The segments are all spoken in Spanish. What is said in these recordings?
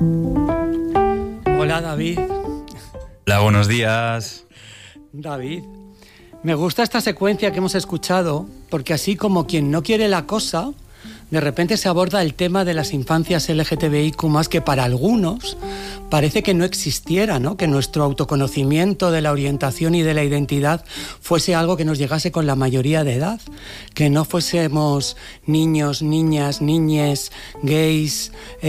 Hola, David. Hola, buenos días. David, me gusta esta secuencia que hemos escuchado porque así como quien no quiere la cosa, de repente se aborda el tema de las infancias LGTBIQ+, que para algunos parece que no existiera, ¿no? Que nuestro autoconocimiento de la orientación y de la identidad fuese algo que nos llegase con la mayoría de edad, que no fuésemos niños, niñas, niñes, gays,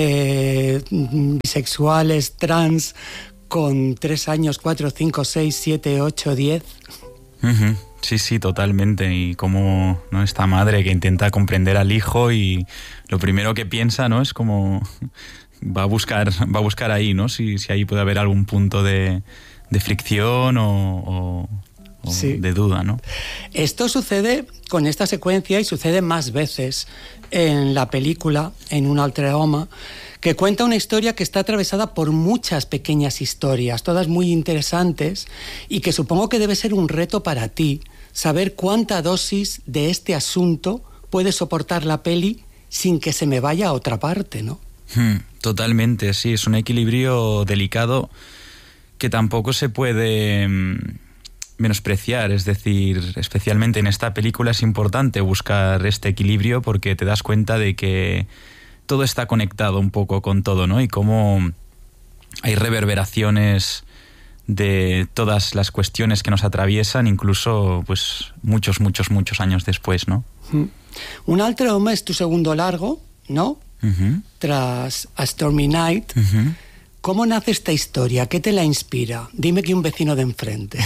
bisexuales, trans, con 3 años, 4, 5, 6, 7, 8, 10... Uh-huh. Sí, totalmente. Y como, ¿no?, esta madre que intenta comprender al hijo y lo primero que piensa, ¿no?, es como va a buscar ahí, ¿no?, si ahí puede haber algún punto de fricción o sí, de duda, ¿no? Esto sucede con esta secuencia y sucede más veces en la película, en Un altre home, que cuenta una historia que está atravesada por muchas pequeñas historias, todas muy interesantes, y que supongo que debe ser un reto para ti saber cuánta dosis de este asunto puede soportar la peli sin que se me vaya a otra parte, ¿no? Totalmente, sí, es un equilibrio delicado que tampoco se puede menospreciar, es decir, especialmente en esta película es importante buscar este equilibrio porque te das cuenta de que todo está conectado un poco con todo, ¿no? Y cómo hay reverberaciones de todas las cuestiones que nos atraviesan, incluso pues muchos años después, ¿no? Un altre home es tu segundo largo, ¿no? Uh-huh. Tras A Stormy Night. Uh-huh. ¿Cómo nace esta historia? ¿Qué te la inspira? Dime que un vecino de enfrente.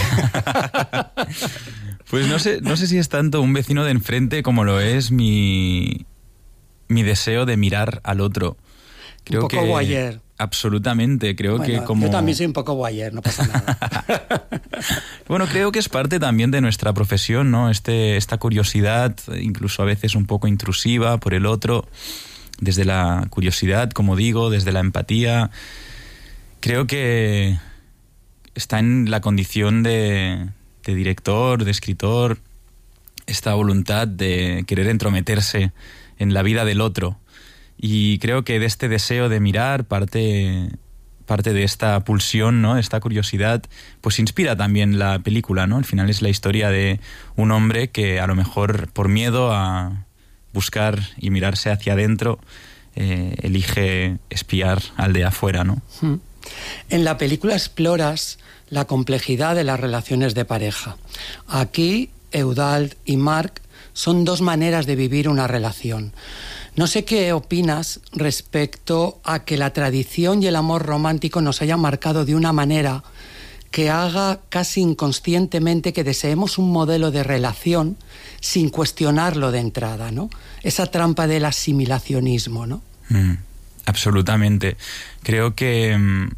Pues no sé si es tanto un vecino de enfrente como lo es mi deseo de mirar al otro. Creo un poco voyeur. Absolutamente, creo que como... Yo también soy un poco voyeur, no pasa nada. Bueno, creo que es parte también de nuestra profesión, ¿no? Esta curiosidad, incluso a veces un poco intrusiva por el otro, desde la curiosidad, como digo, desde la empatía. Creo que está en la condición de director, de escritor, esta voluntad de querer entrometerse en la vida del otro. Y creo que de este deseo de mirar parte de esta pulsión, ¿no?, esta curiosidad, pues inspira también la película, ¿no? Al final es la historia de un hombre que a lo mejor por miedo a buscar y mirarse hacia adentro elige espiar al de afuera, ¿no? En la película exploras la complejidad de las relaciones de pareja. Aquí, Eudald y Marc son dos maneras de vivir una relación. No sé qué opinas respecto a que la tradición y el amor romántico nos hayan marcado de una manera que haga casi inconscientemente que deseemos un modelo de relación sin cuestionarlo de entrada, ¿no? Esa trampa del asimilacionismo, ¿no? Absolutamente. Creo que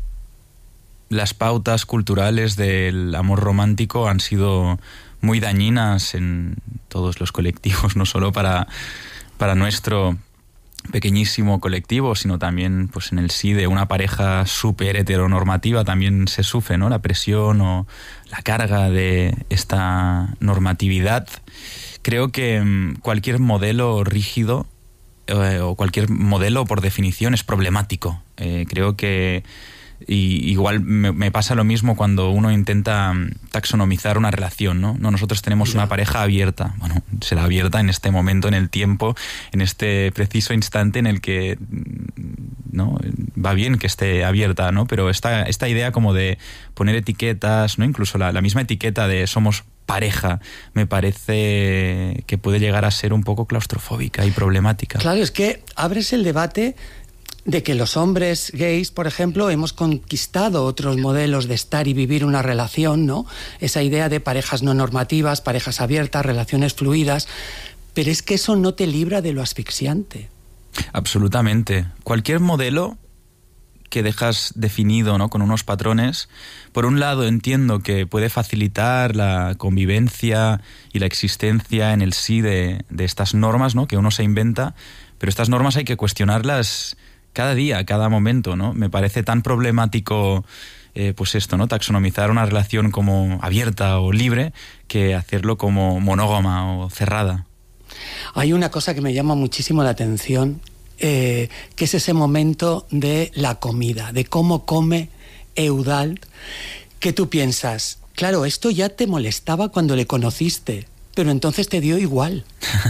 las pautas culturales del amor romántico han sido muy dañinas en todos los colectivos, no solo para nuestro pequeñísimo colectivo, sino también pues en el sí de una pareja súper heteronormativa también se sufre, ¿no?, la presión o la carga de esta normatividad. Creo que cualquier modelo rígido o cualquier modelo por definición es problemático. Creo que igual me pasa lo mismo cuando uno intenta taxonomizar una relación, ¿no? Nosotros tenemos una pareja abierta. Bueno, será abierta en este momento, en el tiempo, en este preciso instante en el que, ¿no?, va bien que esté abierta, ¿no? Pero esta idea como de poner etiquetas, ¿no?, incluso la misma etiqueta de somos pareja, me parece que puede llegar a ser un poco claustrofóbica y problemática. Claro, es que abres el debate de que los hombres gays, por ejemplo, hemos conquistado otros modelos de estar y vivir una relación, ¿no? Esa idea de parejas no normativas, parejas abiertas, relaciones fluidas, pero es que eso no te libra de lo asfixiante. Absolutamente. Cualquier modelo que dejas definido, ¿no?, con unos patrones, por un lado entiendo que puede facilitar la convivencia y la existencia en el sí de estas normas, ¿no?, que uno se inventa, pero estas normas hay que cuestionarlas cada día, cada momento, ¿no? Me parece tan problemático pues esto, ¿no?, taxonomizar una relación como abierta o libre que hacerlo como monógama o cerrada. Hay una cosa que me llama muchísimo la atención que es ese momento de la comida, de cómo come Eudald, que tú piensas, claro, esto ya te molestaba cuando le conociste, pero entonces te dio igual.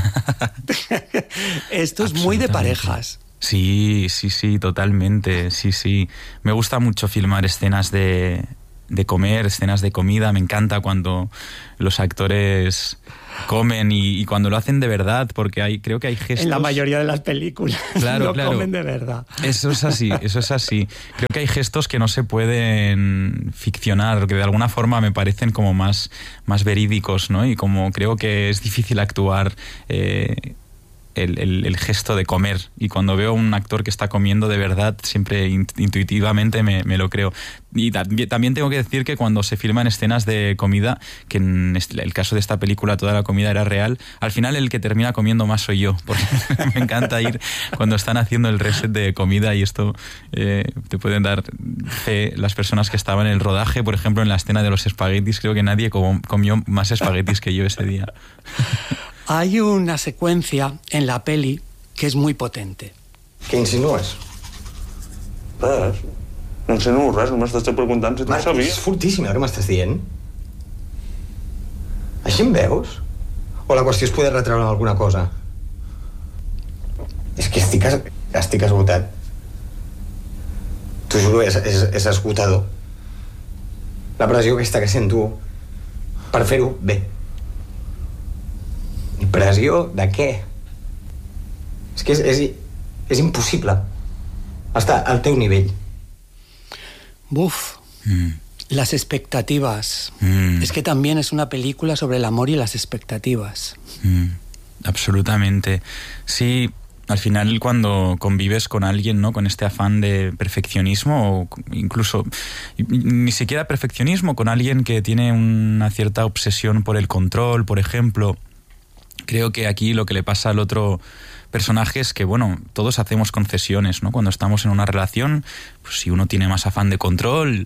Esto es muy de parejas. Sí, totalmente, sí. Me gusta mucho filmar escenas de comer, escenas de comida. Me encanta cuando los actores comen y cuando lo hacen de verdad, porque creo que hay gestos... En la mayoría de las películas claro. comen de verdad. Eso es así. Creo que hay gestos que no se pueden ficcionar, que de alguna forma me parecen como más verídicos, ¿no? Y como creo que es difícil actuar... El gesto de comer, y cuando veo a un actor que está comiendo de verdad siempre intuitivamente me lo creo. Y también tengo que decir que cuando se filman escenas de comida, que en el caso de esta película toda la comida era real, al final el que termina comiendo más soy yo, porque me encanta ir cuando están haciendo el reset de comida, y esto te pueden dar fe las personas que estaban en el rodaje. Por ejemplo, en la escena de los espaguetis, creo que nadie comió más espaguetis que yo ese día. Hay una secuencia en la peli que és muy potente. Què insinues? Res. No insinuo res, només t'estic preguntant si tu Marc, sabies. és fortíssim el que m'estàs dient. Així em veus? O la qüestió és poder retreure'm alguna cosa? És que estic esgotat. T'ho juro, és esgotador. La pressió aquesta que sento per fer-ho bé. I pressió de què? És que és impossible estar al teu nivell. Buf. Las expectativas. Es que también es una película sobre el amor y las expectativas. Absolutamente. Sí, al final cuando convives con alguien, ¿no?, con este afán de perfeccionismo, o incluso ni siquiera perfeccionismo, con alguien que tiene una cierta obsesión por el control, por ejemplo, creo que aquí lo que le pasa al otro personaje es que, bueno, todos hacemos concesiones, ¿no? Cuando estamos en una relación, pues si uno tiene más afán de control,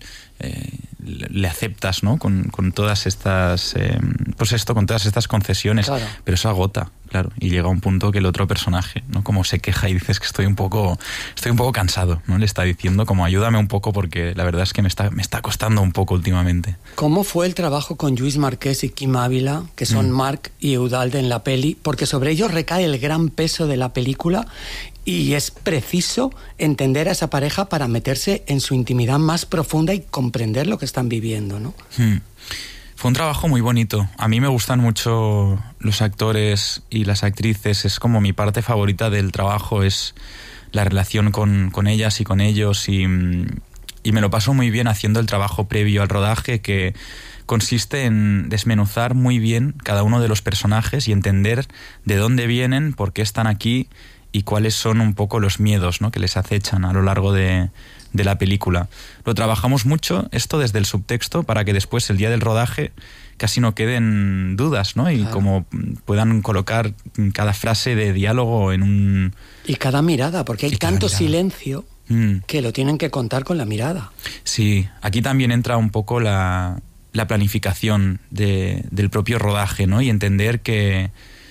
le aceptas, ¿no?, con todas estas con todas estas concesiones. Claro. Pero eso agota, claro, y llega un punto que el otro personaje, ¿no?, como se queja y dices que estoy un poco cansado, ¿no? Le está diciendo como ayúdame un poco porque la verdad es que me está costando un poco últimamente. ¿Cómo fue el trabajo con Lluís Marquès y Quim Ávila, que son Marc y Eudald en la peli? Porque sobre ellos recae el gran peso de la película y es preciso entender a esa pareja para meterse en su intimidad más profunda y comprender lo que están viviendo, ¿no? Fue un trabajo muy bonito. A mí me gustan mucho los actores y las actrices. Es como mi parte favorita del trabajo, es la relación con ellas y con ellos. Y me lo paso muy bien haciendo el trabajo previo al rodaje, que consiste en desmenuzar muy bien cada uno de los personajes y entender de dónde vienen, por qué están aquí y cuáles son un poco los miedos, ¿no?, que les acechan a lo largo de la película. Lo trabajamos mucho, esto desde el subtexto, para que después, el día del rodaje, casi no queden dudas, ¿no? Y como puedan colocar cada frase de diálogo en un... Y cada mirada, porque hay tanto silencio que lo tienen que contar con la mirada. Sí, aquí también entra un poco la planificación del propio rodaje, ¿no? Y entender que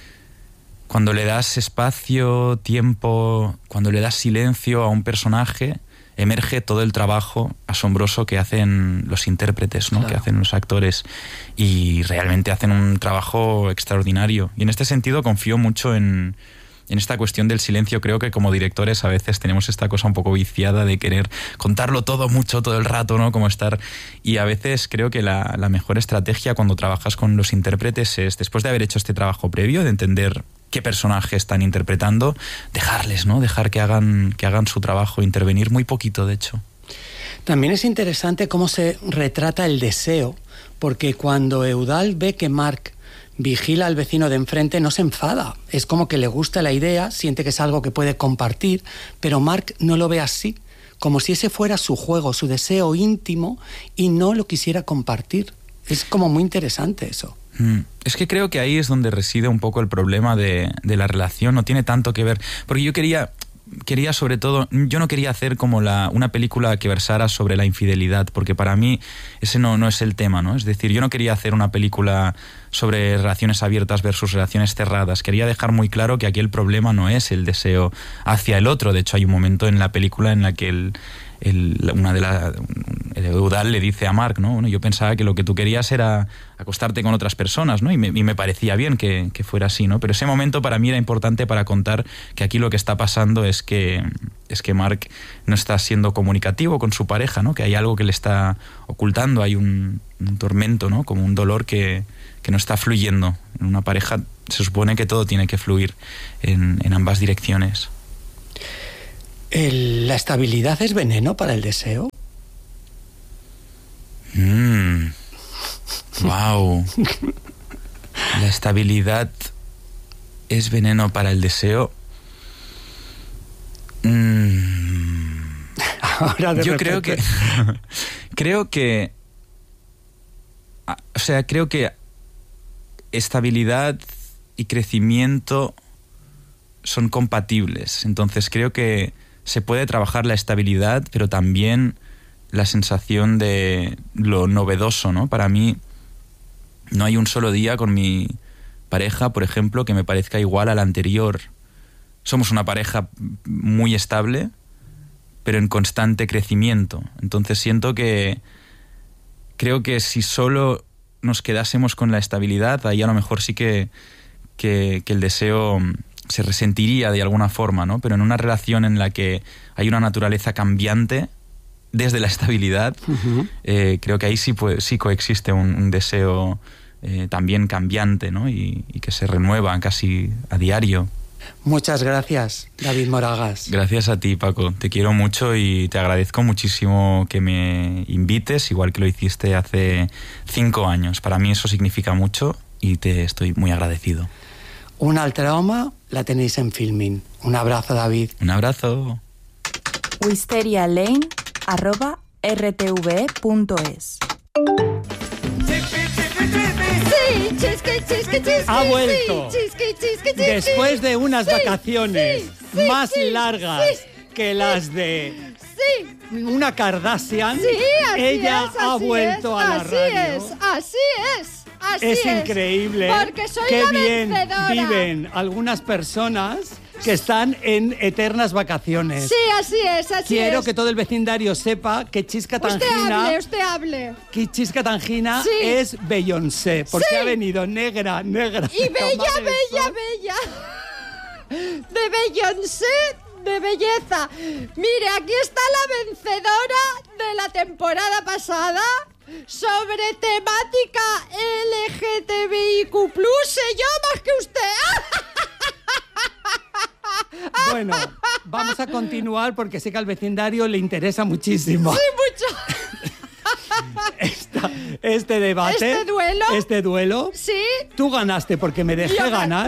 cuando le das espacio, tiempo, cuando le das silencio a un personaje, emerge todo el trabajo asombroso que hacen los intérpretes, ¿no? Claro. Que hacen los actores, y realmente hacen un trabajo extraordinario. Y en este sentido confío mucho en esta cuestión del silencio. Creo que como directores a veces tenemos esta cosa un poco viciada de querer contarlo todo mucho todo el rato, ¿no? Como estar... Y a veces creo que la mejor estrategia cuando trabajas con los intérpretes es, después de haber hecho este trabajo previo, de entender qué personaje están interpretando, dejarles, ¿no? Dejar que hagan su trabajo, intervenir muy poquito, de hecho. También es interesante cómo se retrata el deseo, porque cuando Eudald ve que Marc vigila al vecino de enfrente, no se enfada. Es como que le gusta la idea, siente que es algo que puede compartir, pero Marc no lo ve así, como si ese fuera su juego, su deseo íntimo, y no lo quisiera compartir. Es como muy interesante eso. Es que creo que ahí es donde reside un poco el problema de la relación. No tiene tanto que ver, porque yo quería quería sobre todo, yo no quería hacer como una película que versara sobre la infidelidad, porque para mí ese no es el tema, ¿no? Es decir, yo no quería hacer una película sobre relaciones abiertas versus relaciones cerradas. Quería dejar muy claro que aquí el problema no es el deseo hacia el otro. De hecho, hay un momento en la película en la que Eudald le dice a Mark, ¿no? Bueno, yo pensaba que lo que tú querías era acostarte con otras personas, ¿no? Y me parecía bien que fuera así, ¿no? Pero ese momento para mí era importante para contar que aquí lo que está pasando es que Mark no está siendo comunicativo con su pareja, ¿no? Que hay algo que le está ocultando, hay un tormento, ¿no? Como un dolor que no está fluyendo. En una pareja se supone que todo tiene que fluir en ambas direcciones. ¿La estabilidad es veneno para el deseo? Wow. La estabilidad es veneno para el deseo. Ahora de Yo repente. creo que estabilidad y crecimiento son compatibles. Entonces creo que se puede trabajar la estabilidad, pero también la sensación de lo novedoso, ¿no? Para mí no hay un solo día con mi pareja, por ejemplo, que me parezca igual al anterior. Somos una pareja muy estable, pero en constante crecimiento. Entonces creo que si solo nos quedásemos con la estabilidad, ahí a lo mejor sí que el deseo se resentiría de alguna forma, ¿no? Pero en una relación en la que hay una naturaleza cambiante desde la estabilidad, creo que ahí sí coexiste un deseo también cambiante, ¿no? Y que se renueva casi a diario. Muchas gracias, David Moragas. Gracias a ti, Paco. Te quiero mucho y te agradezco muchísimo que me invites, igual que lo hiciste hace 5 años. Para mí eso significa mucho y te estoy muy agradecido. Un altre home la tenéis en Filmin. Un abrazo, David. Un abrazo. wisterialane@rtve.es. Ha vuelto. Después de unas vacaciones más largas que las de una Kardashian, ella ha vuelto a la radio. Así Es increíble porque soy qué la bien vencedora. viven algunas personas que están en eternas vacaciones. Sí, así es. Quiero que todo el vecindario sepa que Chisca Tangina, Usted hable. que Chisca Tangina Sí. es Beyoncé, porque Sí. ha venido negra. Y bella. De Beyoncé, de belleza. Mire, aquí está la vencedora de la temporada pasada sobre temática LGTBIQ+. Sé yo más que usted. Bueno, vamos a continuar porque sé que al vecindario le interesa muchísimo. Sí, mucho. Este debate. ¿Este duelo? Sí. Tú ganaste porque me dejé Yo ganar.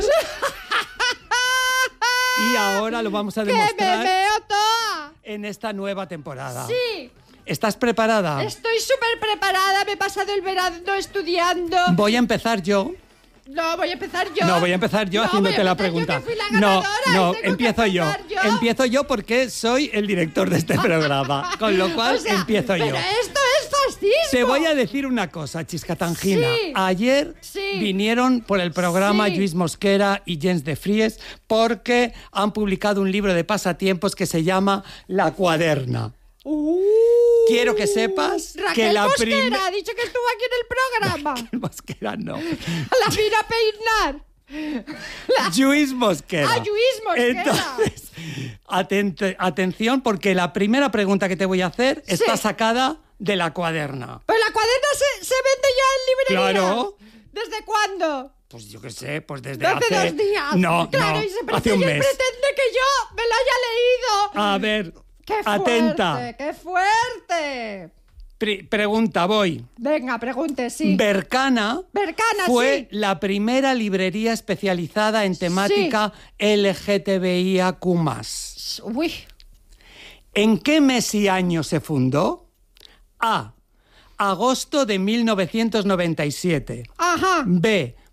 Y ahora lo vamos a ¡Que me demostrar veo toda! en esta nueva temporada. Sí. ¿Estás preparada? Estoy súper preparada. Me he pasado el verano estudiando. Voy a empezar yo. No, voy a empezar yo. No, voy a empezar yo haciéndote la pregunta. Yo que fui la No, ganadora, no, y tengo empiezo que yo. empezar Empiezo yo porque soy el director de este programa. Con lo cual O sea, empiezo yo. Pero esto es fascismo. Te voy a decir una cosa, Chisca Tangina. Sí. Ayer Sí. vinieron por el programa Sí. Lluís Mosquera y Jens de Fries porque han publicado un libro de pasatiempos que se llama La Cuaderna. Quiero que sepas Raquel que la Mosquera ha dicho que estuvo aquí en el programa. Raquel Mosquera no. La vino a peinar. Lluís Mosquera. Ah, Lluís Mosquera. Entonces, atención, porque la primera pregunta que te voy a hacer está sacada de La Cuaderna. Pero la cuaderna se vende ya en librería. Claro. ¿Desde cuándo? Pues yo qué sé, pues desde Hace hace... 2 días. No, claro, no, y se hace un mes. pretende que yo me lo haya leído. A ver, ¡Qué fuerte! atenta. ¡Qué fuerte! Pregunta, voy. Venga, pregunte, sí. Berkana fue sí. la primera librería especializada en temática LGTBIAQ+. Uy. ¿En qué mes y año se fundó? A. Agosto de 1997. Ajá. B.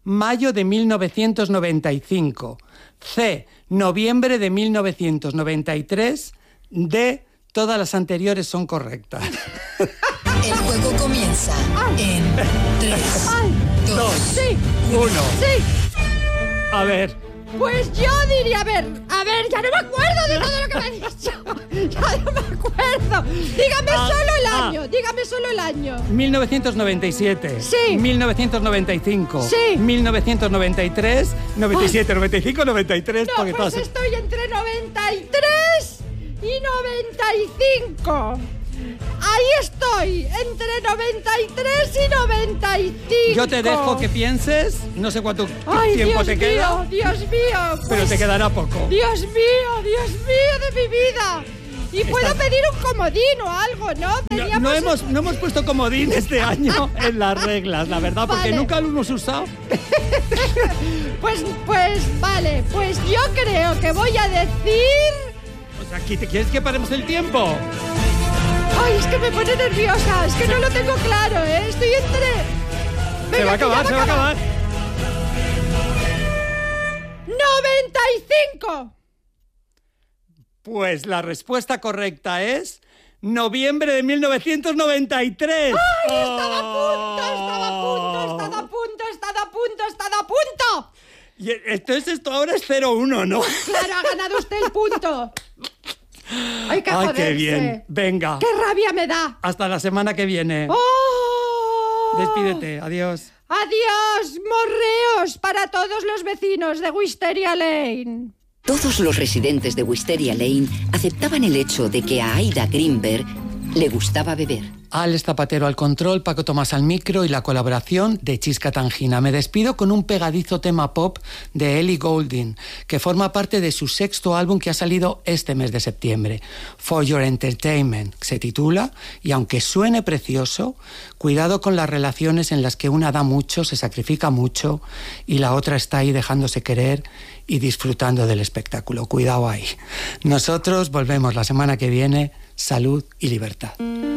mayo de 1995. C, noviembre de 1993. D, todas las anteriores son correctas. El juego comienza en 3, 2, Sí. 1. Sí. A ver, Pues yo diría, a ver, ya no me acuerdo de todo lo que me has dicho. Ya no me acuerdo. Dígame solo el año. 1997. Sí. 1995. Sí. 1993. 97, 95, 93. No, porque pues todas- estoy entre 93 y 95. Ahí estoy, entre 93 y 95. Yo te dejo que pienses. No sé cuánto tiempo te queda. Dios mío. Pero pues, te quedará poco. Dios mío de mi vida. Y puedo pedir un comodín o algo, ¿no? No hemos puesto comodín este año en las reglas, la verdad, porque Vale. nunca lo hemos usado. Pues vale, pues yo creo que voy a decir... O sea, ¿te quieres que paremos el tiempo? Ay, es que me pone nerviosa, es que no lo tengo claro, ¿eh? Estoy entre... Se va a acabar, se va a acabar. 95. Pues la respuesta correcta es noviembre de 1993. ¡Ay, estaba a punto! Y entonces esto ahora es 0-1, ¿no? Claro, ha ganado usted el punto. Ay, qué Ay, joderse. qué bien. Venga. ¡Qué rabia me da! Hasta la semana que viene. ¡Oh! Despídete. Adiós. ¡Adiós, morreos para todos los vecinos de Wisteria Lane! Todos los residentes de Wisteria Lane aceptaban el hecho de que a Aida Greenberg le gustaba beber. Alex Zapatero al control, Paco Tomás al micro y la colaboración de Chisca Tangina. Me despido con un pegadizo tema pop de Ellie Goulding, que forma parte de su 6º álbum que ha salido este mes de septiembre. For Your Entertainment se titula, y aunque suene precioso, cuidado con las relaciones en las que una da mucho, se sacrifica mucho, y la otra está ahí dejándose querer y disfrutando del espectáculo. Cuidado ahí. Nosotros volvemos la semana que viene. Salud y libertad.